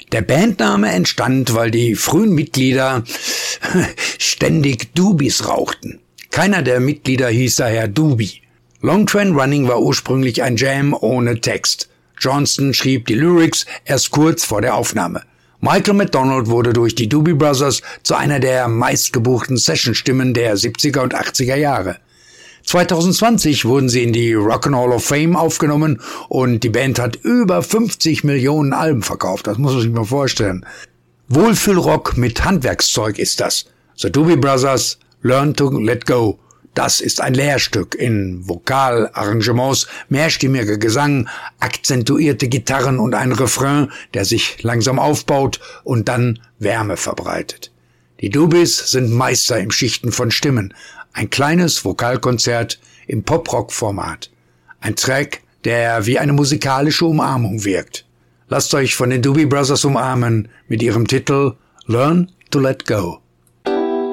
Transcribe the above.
Der Bandname entstand, weil die frühen Mitglieder ständig Doobies rauchten. Keiner der Mitglieder hieß daher Doobie. Long Train Running war ursprünglich ein Jam ohne Text. Johnston schrieb die Lyrics erst kurz vor der Aufnahme. Michael McDonald wurde durch die Doobie Brothers zu einer der meistgebuchten Sessionstimmen der 70er und 80er Jahre. 2020 wurden sie in die Rock and Hall of Fame aufgenommen und die Band hat über 50 Millionen Alben verkauft. Das muss man sich mal vorstellen. Wohlfühlrock mit Handwerkszeug ist das. The Doobie Brothers, Learn to Let Go. Das ist ein Lehrstück in Vokalarrangements, mehrstimmiger Gesang, akzentuierte Gitarren und ein Refrain, der sich langsam aufbaut und dann Wärme verbreitet. Die Doobies sind Meister im Schichten von Stimmen. Ein kleines Vokalkonzert im Pop-Rock-Format. Ein Track, der wie eine musikalische Umarmung wirkt. Lasst euch von den Doobie Brothers umarmen mit ihrem Titel Learn to Let Go.